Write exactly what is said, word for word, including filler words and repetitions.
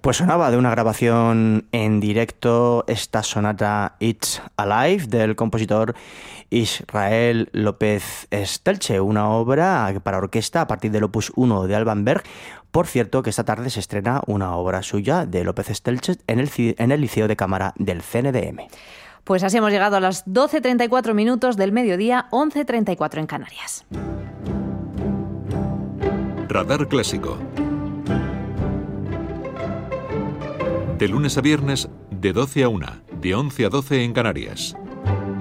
Pues sonaba de una grabación en directo esta sonata It's Alive del compositor Israel López Stelche, una obra para orquesta a partir del opus uno de Alban Berg. Por cierto, que esta tarde se estrena una obra suya de López Stelche en el, en el Liceo de Cámara del C N D M. Pues así hemos llegado a las doce treinta y cuatro minutos del mediodía, once treinta y cuatro en Canarias. Radar Clásico. De lunes a viernes, de doce a una, de once a doce en Canarias.